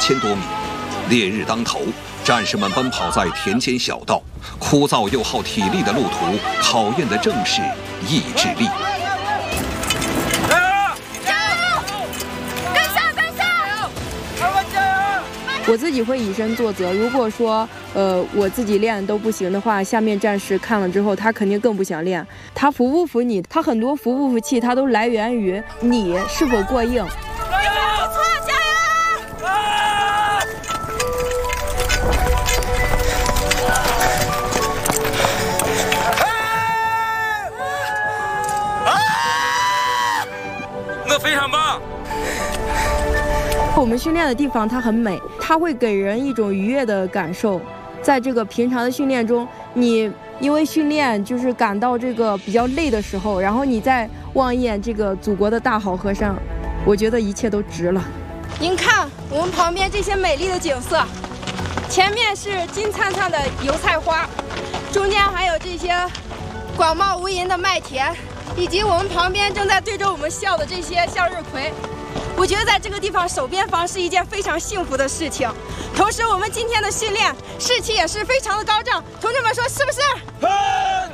2000多米。烈日当头，战士们奔跑在田间小道，枯燥又耗体力的路途，考验的正是意志力。 我自己会以身作则。如果说，我自己练都不行的话，下面战士看了之后，他肯定更不想练。他服不服你？他很多服不服气，他都来源于你是否过硬。 我非常棒。 我们训练的地方它很美，它会给人一种愉悦的感受。在这个平常的训练中，你因为训练就是感到这个比较累的时候，然后你再望一眼这个祖国的大好河山，我觉得一切都值了。 您看我们旁边这些美丽的景色，前面是金灿灿的油菜花，中间还有这些广袤无垠的麦田，以及我们旁边正在对着我们笑的这些向日葵。我觉得在这个地方守边防是一件非常幸福的事情，同时我们今天的训练士气也是非常的高涨，同志们说是不是？